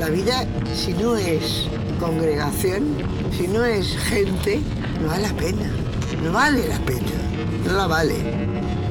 La vida, si no es congregación, si no es gente, no vale la pena. No vale la pena. No la vale.